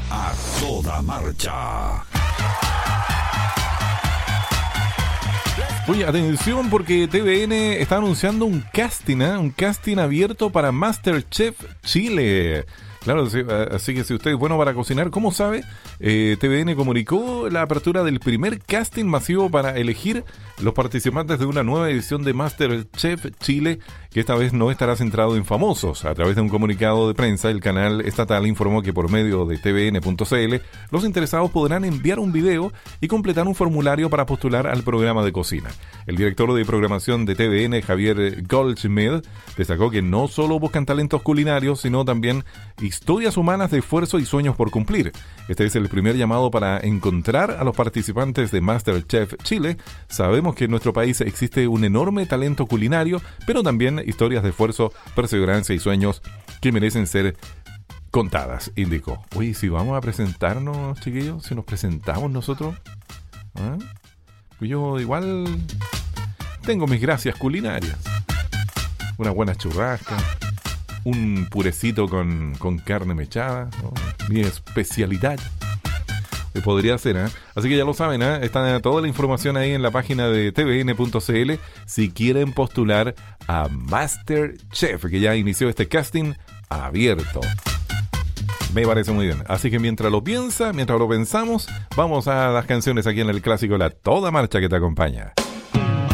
A toda marcha. Oye, atención porque TVN está anunciando un casting abierto para MasterChef Chile. Claro, así que si usted es bueno para cocinar, ¿cómo sabe? TVN comunicó la apertura del primer casting masivo para elegir los participantes de una nueva edición de MasterChef Chile, que esta vez no estará centrado en famosos. A través de un comunicado de prensa, el canal estatal informó que por medio de tvn.cl, los interesados podrán enviar un video y completar un formulario para postular al programa de cocina. El director de programación de TVN, Javier Goldschmidt, destacó que no solo buscan talentos culinarios, sino también historias humanas de esfuerzo y sueños por cumplir. Este es el primer llamado para encontrar a los participantes de MasterChef Chile. Sabemos que en nuestro país existe un enorme talento culinario, pero también historias de esfuerzo, perseverancia y sueños que merecen ser contadas, indicó. Oye, si vamos a presentarnos, chiquillos, si nos presentamos nosotros, ¿ah? Pues yo igual tengo mis gracias culinarias. Unas buenas churrascas, un purecito con carne mechada, ¿no? Mi especialidad. Podría ser, ¿eh? Así que ya lo saben, ¿eh? Está toda la información ahí en la página de tvn.cl si quieren postular a MasterChef, que ya inició este casting abierto. Me parece muy bien. Así que mientras lo pensamos, vamos a las canciones aquí en el clásico La Toda Marcha que te acompaña.